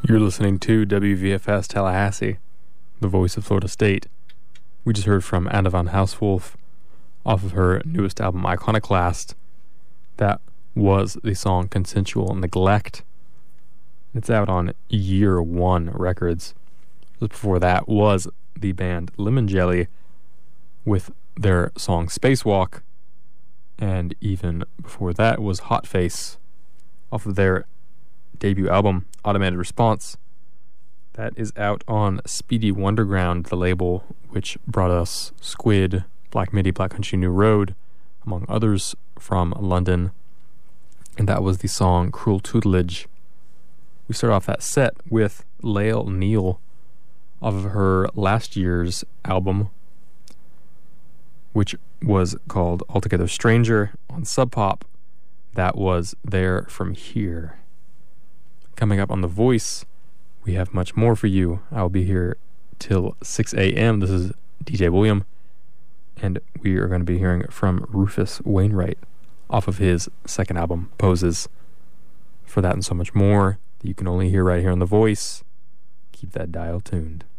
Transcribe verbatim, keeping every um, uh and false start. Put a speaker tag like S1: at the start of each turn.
S1: You're listening to W V F S Tallahassee, the voice of Florida State. We just heard from Anna von Hauswolf off of her newest album, Iconoclast. That was the song Consensual Neglect. It's out on Year One Records. Just before that was the band Lemon Jelly with their song Spacewalk. And even before that was Hot Face off of their debut album, Automated Response. That is out on Speedy Wonderground, the label which brought us Squid, Black Midi, Black Country New Road, among others from London. And that was the song Cruel Tutelage. We start off that set with Lael Neal off of her last year's album, which was called Altogether Stranger on Sub Pop. That was There From Here. Coming up on The Voice, we have much more for you. I'll be here till six a.m. This is D J William, and we are going to be hearing from Rufus Wainwright off of his second album, Poses. For that and so much more that you can only hear right here on The Voice, keep that dial tuned.